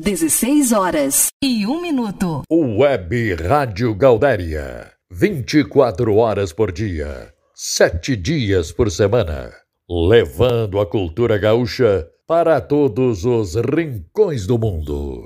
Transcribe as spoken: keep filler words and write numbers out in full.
dezesseis horas e um minuto. Web Rádio Gaudéria. vinte e quatro horas por dia, sete dias por semana. Levando a cultura gaúcha para todos os rincões do mundo.